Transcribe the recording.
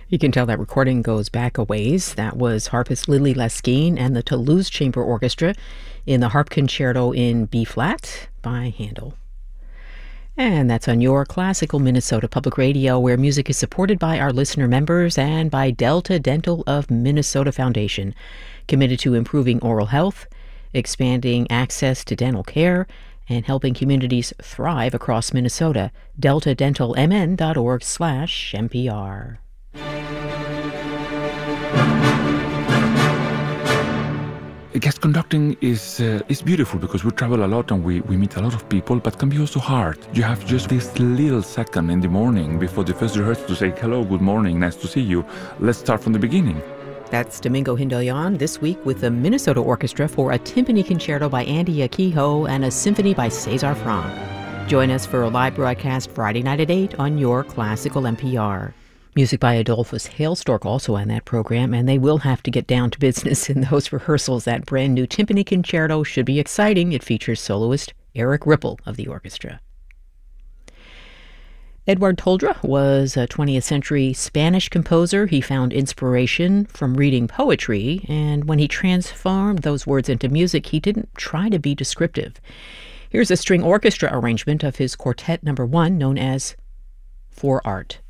You can tell that recording goes back a ways. That was harpist Lily Leskine and the Toulouse Chamber Orchestra in the Harp Concerto in B-flat by Handel. And that's on your Classical Minnesota Public Radio, where music is supported by our listener members and by Delta Dental of Minnesota Foundation, committed to improving oral health, expanding access to dental care, and helping communities thrive across Minnesota. deltadentalmn.org/NPR. Guest conducting is beautiful because we travel a lot and we meet a lot of people, but can be also hard. You have just this little second in the morning before the first rehearsal to say, hello, good morning, nice to see you. Let's start from the beginning. That's Domingo Hindoyan this week with the Minnesota Orchestra for a timpani concerto by Andy Akiho and a symphony by César Franck. Join us for a live broadcast Friday night at 8 on your Classical NPR. Music by Adolphus Hailstork also on that program, and they will have to get down to business in those rehearsals. That brand new timpani concerto should be exciting. It features soloist Eric Ripple of the orchestra. Edward Toldra was a 20th century Spanish composer. He found inspiration from reading poetry, and when he transformed those words into music, he didn't try to be descriptive. Here's a string orchestra arrangement of his Quartet No. 1, known as For Art.